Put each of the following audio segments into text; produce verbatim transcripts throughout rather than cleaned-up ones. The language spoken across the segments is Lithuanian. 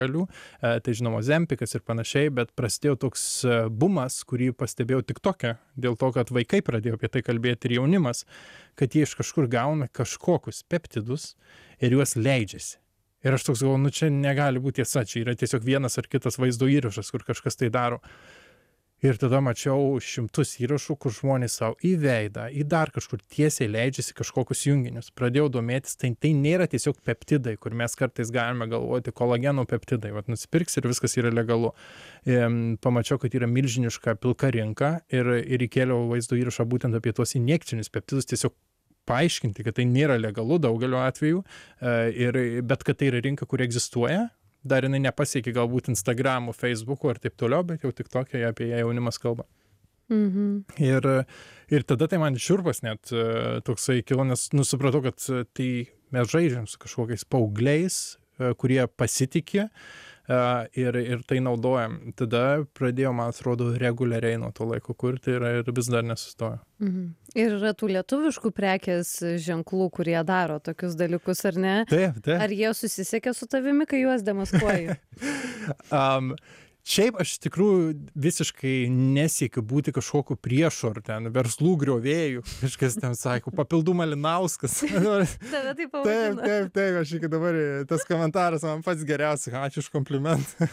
šalių, e, tai žinoma Zempikas ir panašiai, bet prasidėjo toks e, bumas, kurį pastebėjau TikTok'e, dėl to, kad vaikai pradėjo apie tai kalbėti ir jaunimas, kad jie iš kažkur gauna kažkokius peptidus ir juos leidžiasi. Ir aš toks galvoju, nu čia negali būti tiesa, čia yra tiesiog vienas ar kitas vaizdo įrašas, kur kažkas tai daro. Ir tada mačiau šimtus įrašų, kur žmonės savo į veidą, į dar kažkur tiesiai leidžiasi kažkokius junginius. Pradėjau domėtis, tai tai nėra tiesiog peptidai, kur mes kartais galime galvoti kolagenų peptidai. Vat nusipirks ir viskas yra legalu. E, pamačiau, kad yra milžiniška pilka rinka ir, ir įkėliau vaizdo įrašą būtent apie tuos injekcinius peptidus, tiesiog paaiškinti, kad tai nėra legalu daugeliu atveju, e, ir, bet kad tai yra rinka, kur egzistuoja. Dar jinai nepasiekė galbūt Instagramų, Facebookų ir taip toliau, bet jau tik tokia apie ją jaunimas kalba. Mhm. Ir, ir tada tai man šiurpas net e, toksai kilo, nes nusupratau, kad e, tai mes žaidžiam su kažkokiais paaugliais, e, kurie pasitikė e, ir, ir tai naudojam. Tada pradėjo, man atrodo, reguliariai nuo to laiko kurti ir, ir vis dar nesustojo. Mhm. Ir yra tų lietuviškų prekės ženklų, kurie daro tokius dalykus, ar ne? Taip, taip. Ar jie susisiekia su tavimi, kai juos demaskuoji? um, Šiaip aš iš tikrųjų visiškai nesiekiu būti kažkokiu priešu ar ten verslų griovėjų, kažkas ten sako, papildų Malinauskas. Tave taip Taip, pavadina. taip, taip, aš iki dabar tas komentaras man pats geriausias, ačiū už komplimentą.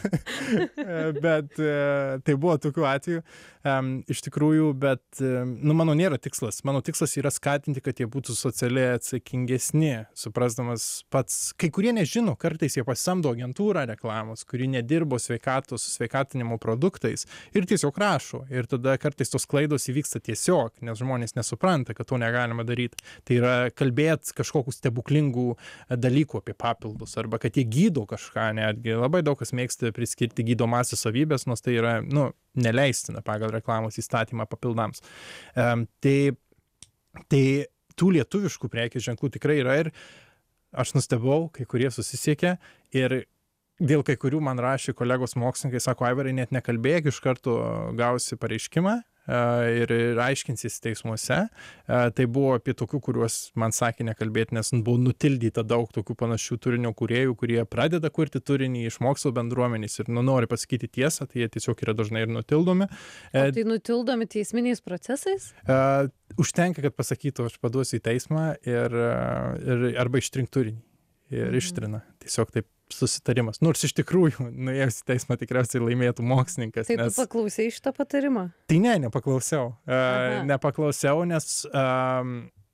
Bet e, tai buvo tokių atvejų. Um, iš tikrųjų, bet, um, nu, mano nėra tikslas. Mano tikslas yra skatinti, kad jie būtų socialiai atsakingesni, suprasdamas pats. Kai kurie nežino, kartais jie pasamdo agentūrą reklamos, kuri nedirbo sveikatos, sveikatinimo produktais ir tiesiog rašo. Ir tada kartais tos klaidos įvyksta tiesiog, nes žmonės nesupranta, kad to negalima daryti. Tai yra kalbėti kažkokių stebuklingų dalykų apie papildus, arba kad jie gydo kažką netgi. Labai daug kas mėgsta priskirti gydomąsias savybės, nors tai yra, nu, neleistina pagal reklamos įstatymą papildams. Um, tai, tai tų lietuviškų prekės ženklų tikrai yra ir aš nustebau, kai kurie susisiekė ir dėl kai kurių man rašė kolegos mokslininkai, sako, Aivarai, net nekalbėk, iš karto gausi pareiškimą ir, ir aiškinsis teismuose. Tai buvo apie tokių, kuriuos man sakė nekalbėti, nes buvo nutildyta daug tokių panašių turinio kūrėjų, kurie pradeda kurti turinį iš mokslo bendruomenės ir nu, nori pasakyti tiesą, tai jie tiesiog yra dažnai ir nutildomi. O tai nutildomi teisminiais procesais? Uh, užtenka, kad pasakytų, aš paduosiu į teismą ir, ir arba ištrink turinį ir mhm. ištrina. Tiesiog taip susitarimas. Nors iš tikrųjų, nuėjus į teismą tikriausiai laimėtų mokslininkas. Tai nes... tu paklausei šitą patarimą? Tai ne, nepaklausiau. Uh, nepaklausiau, nes um,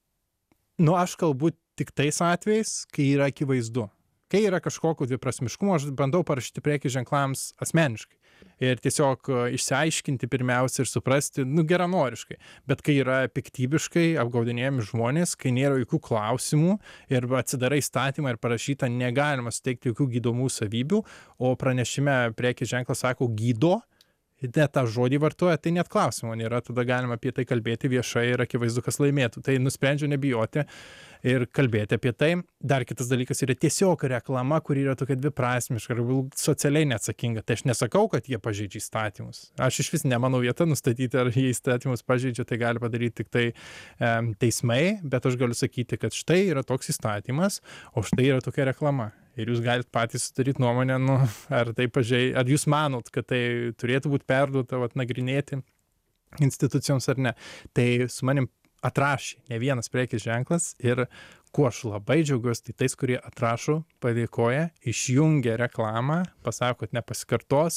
nu, aš kalbu tik tais atvejais, kai yra akivaizdu. Kai yra kažkokio dviprasmiškumo, aš bandau parašyti prekių ženklams asmeniškai. Ir tiesiog išsiaiškinti pirmiausia ir suprasti, nu, geranoriškai. Bet kai yra piktybiškai apgaudinėjami žmonės, kai nėra jokių klausimų ir atsidarai įstatymą ir parašyta, negalima suteikti jokių gydomų savybių, o pranešime prekės ženklas sako gydo, net tą žodį vartoja, tai net klausimo nėra, tada galima apie tai kalbėti viešai ir akivaizdu, kas laimėtų. Tai nusprendžiau nebijoti ir kalbėti apie tai. Dar kitas dalykas yra tiesiog reklama, kuri yra tokia dviprasmiška ir socialiai neatsakinga. Tai aš nesakau, kad jie pažeidžia įstatymus. Aš iš vis ne mano vieta nustatyti, ar jie įstatymus pažeidžia, tai gali padaryti tik tai um, teismai, bet aš galiu sakyti, kad štai yra toks įstatymas, o štai yra tokia reklama. Ir jūs galite patys sudaryti nuomonę, nu, ar tai pažei, ar jūs manot, kad tai turėtų būti perduota, vat, nagrinėti institucijoms ar ne. Tai su manim atrašė ne vienas prekės ženklas ir kuo aš labai džiaugiuosi, tai tais, kurie atrašo, padėkoja, išjungia reklamą, pasako, kad nepasikartos.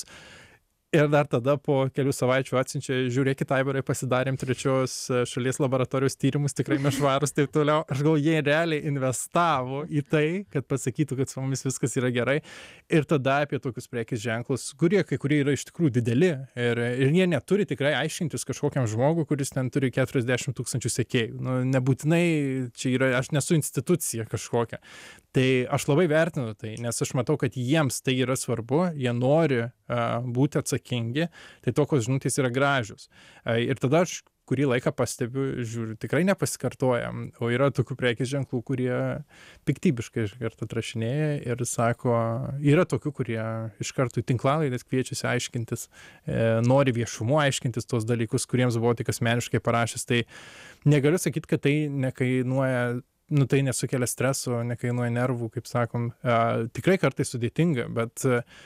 Ir dar tada po kelių savaičių atsiunčia, žiūrėkit, Aivarai, pasidarėm trečios šalies laboratorijos tyrimus, tikrai mes švarūs, taip toliau. Aš gal jie realiai investavo į tai, kad pasakytų, kad su mumis viskas yra gerai. Ir tada apie tokius prekės ženklus, kurie kai kurie yra iš tikrųjų dideli. Ir, ir jie neturi tikrai aiškintis kažkokiam žmogui, kuris ten turi keturiasdešimt tūkstančių sekėjų. Nu, nebūtinai čia yra, aš nesu institucija kažkokia. Tai aš labai vertinu tai, nes aš matau, kad jiems tai yra svarbu, jie nori uh, būti atsakingi, tai tokios žinutės yra gražios. Uh, ir tada aš kurį laiką pastebiu, žiūriu, tikrai nepasikartoja, o yra tokių prekės ženklų, kurie piktybiškai iš karto atrašinėja ir sako, yra tokių, kurie iš karto į tinklalaidės kviečiasi aiškintis, e, nori viešumu aiškintis tos dalykus, kuriems buvo tik asmeniškai parašęs, tai negaliu sakyti, kad tai nekainuoja, nu tai nesukelia streso, nekainuoja nervų, kaip sakom. E, tikrai kartais sudėtinga, bet